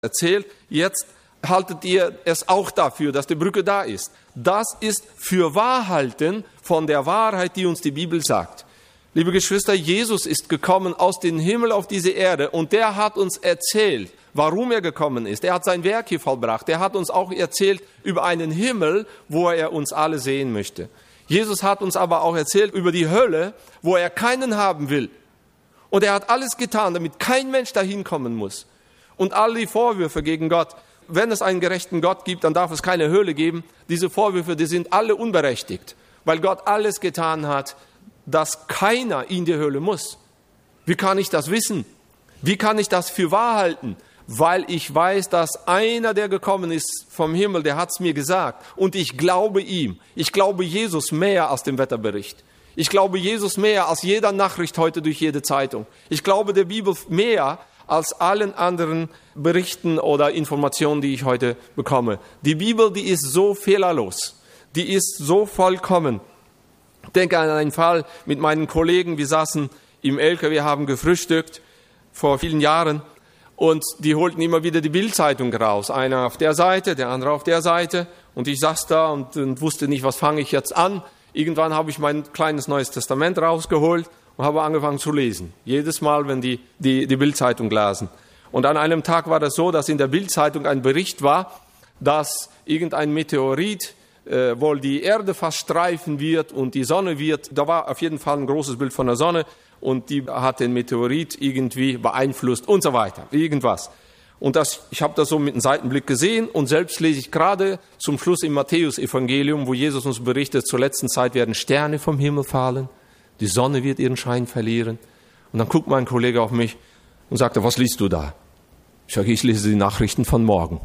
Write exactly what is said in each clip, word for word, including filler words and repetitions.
erzählt. Jetzt haltet ihr es auch dafür, dass die Brücke da ist. Das ist Fürwahrhalten von der Wahrheit, die uns die Bibel sagt. Liebe Geschwister, Jesus ist gekommen aus dem Himmel auf diese Erde und der hat uns erzählt, warum er gekommen ist. Er hat sein Werk hier vollbracht. Er hat uns auch erzählt über einen Himmel, wo er uns alle sehen möchte. Jesus hat uns aber auch erzählt über die Hölle, wo er keinen haben will. Und er hat alles getan, damit kein Mensch dahin kommen muss. Und all die Vorwürfe gegen Gott, wenn es einen gerechten Gott gibt, dann darf es keine Hölle geben. Diese Vorwürfe, die sind alle unberechtigt, weil Gott alles getan hat, dass keiner in die Hölle muss. Wie kann ich das wissen? Wie kann ich das für wahr halten? Weil ich weiß, dass einer, der gekommen ist vom Himmel, der hat es mir gesagt. Und ich glaube ihm. Ich glaube Jesus mehr als dem Wetterbericht. Ich glaube Jesus mehr als jeder Nachricht heute durch jede Zeitung. Ich glaube der Bibel mehr als allen anderen Berichten oder Informationen, die ich heute bekomme. Die Bibel, die ist so fehlerlos. Die ist so vollkommen. Ich denke an einen Fall mit meinen Kollegen. Wir saßen im L K W, haben gefrühstückt vor vielen Jahren. Und die holten immer wieder die Bildzeitung raus. Einer auf der Seite, der andere auf der Seite. Und ich saß da und, und wusste nicht, was fange ich jetzt an. Irgendwann habe ich mein kleines Neues Testament rausgeholt und habe angefangen zu lesen. Jedes Mal, wenn die, die, die Bildzeitung lasen. Und an einem Tag war das so, dass in der Bildzeitung ein Bericht war, dass irgendein Meteorit äh, wohl die Erde fast streifen wird und die Sonne wird. Da war auf jeden Fall ein großes Bild von der Sonne und die hat den Meteorit irgendwie beeinflusst und so weiter. Irgendwas. Und das, ich habe das so mit einem Seitenblick gesehen und selbst lese ich gerade zum Schluss im Matthäus-Evangelium, wo Jesus uns berichtet, zur letzten Zeit werden Sterne vom Himmel fallen, die Sonne wird ihren Schein verlieren. Und dann guckt mein Kollege auf mich und sagte, was liest du da? Ich sage, ich lese die Nachrichten von morgen.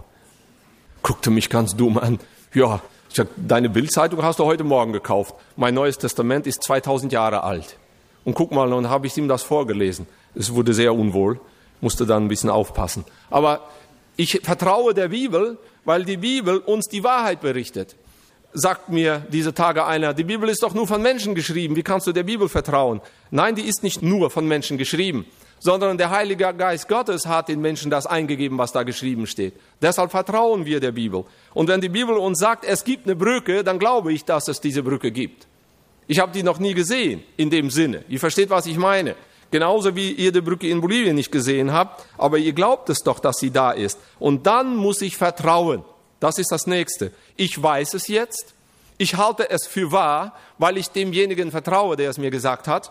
Guckte mich ganz dumm an. Ja, ich sage, deine Bildzeitung hast du heute Morgen gekauft. Mein Neues Testament ist zweitausend Jahre alt. Und guck mal, und habe ich ihm das vorgelesen. Es wurde sehr unwohl. Musste dann ein bisschen aufpassen. Aber ich vertraue der Bibel, weil die Bibel uns die Wahrheit berichtet. Sagt mir diese Tage einer, die Bibel ist doch nur von Menschen geschrieben. Wie kannst du der Bibel vertrauen? Nein, die ist nicht nur von Menschen geschrieben, sondern der Heilige Geist Gottes hat den Menschen das eingegeben, was da geschrieben steht. Deshalb vertrauen wir der Bibel. Und wenn die Bibel uns sagt, es gibt eine Brücke, dann glaube ich, dass es diese Brücke gibt. Ich habe die noch nie gesehen, in dem Sinne. Ihr versteht, was ich meine. Genauso wie ihr die Brücke in Bolivien nicht gesehen habt, aber ihr glaubt es doch, dass sie da ist. Und dann muss ich vertrauen. Das ist das Nächste. Ich weiß es jetzt. Ich halte es für wahr, weil ich demjenigen vertraue, der es mir gesagt hat.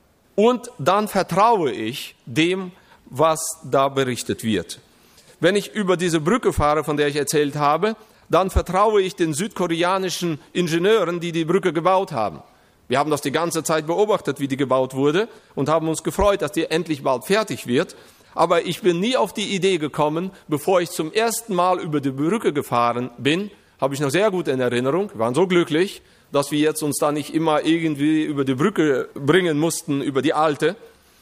Und dann vertraue ich dem, was da berichtet wird. Wenn ich über diese Brücke fahre, von der ich erzählt habe, dann vertraue ich den südkoreanischen Ingenieuren, die die Brücke gebaut haben. Wir haben das die ganze Zeit beobachtet, wie die gebaut wurde und haben uns gefreut, dass die endlich bald fertig wird. Aber ich bin nie auf die Idee gekommen, bevor ich zum ersten Mal über die Brücke gefahren bin, habe ich noch sehr gut in Erinnerung, wir waren so glücklich, dass wir jetzt uns da nicht immer irgendwie über die Brücke bringen mussten, über die alte.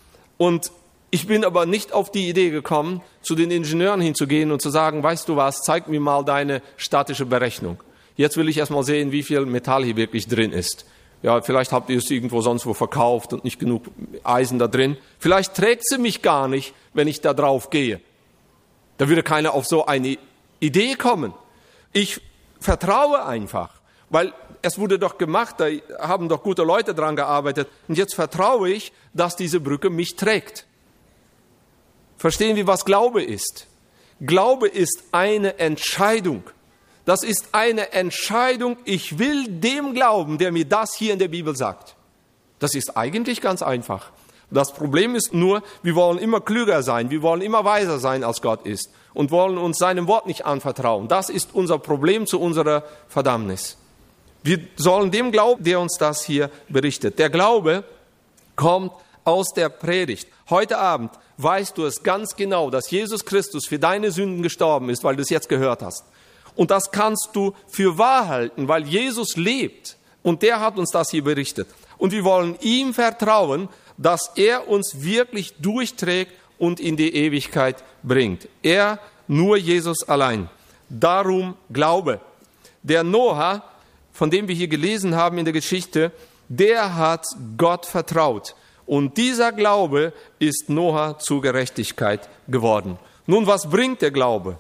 Und ich bin aber nicht auf die Idee gekommen, zu den Ingenieuren hinzugehen und zu sagen, weißt du was, zeig mir mal deine statische Berechnung. Jetzt will ich erst mal sehen, wie viel Metall hier wirklich drin ist. Ja, vielleicht habt ihr es irgendwo sonst wo verkauft und nicht genug Eisen da drin. Vielleicht trägt sie mich gar nicht, wenn ich da drauf gehe. Da würde keiner auf so eine Idee kommen. Ich vertraue einfach, weil es wurde doch gemacht, da haben doch gute Leute dran gearbeitet. Und jetzt vertraue ich, dass diese Brücke mich trägt. Verstehen wir, was Glaube ist? Glaube ist eine Entscheidung. Das ist eine Entscheidung, ich will dem glauben, der mir das hier in der Bibel sagt. Das ist eigentlich ganz einfach. Das Problem ist nur, wir wollen immer klüger sein, wir wollen immer weiser sein, als Gott ist und wollen uns seinem Wort nicht anvertrauen. Das ist unser Problem zu unserer Verdammnis. Wir sollen dem glauben, der uns das hier berichtet. Der Glaube kommt aus der Predigt. Heute Abend weißt du es ganz genau, dass Jesus Christus für deine Sünden gestorben ist, weil du es jetzt gehört hast. Und das kannst du für wahr halten, weil Jesus lebt. Und der hat uns das hier berichtet. Und wir wollen ihm vertrauen, dass er uns wirklich durchträgt und in die Ewigkeit bringt. Er, nur Jesus allein. Darum Glaube. Der Noah, von dem wir hier gelesen haben in der Geschichte, der hat Gott vertraut. Und dieser Glaube ist Noah zur Gerechtigkeit geworden. Nun, was bringt der Glaube?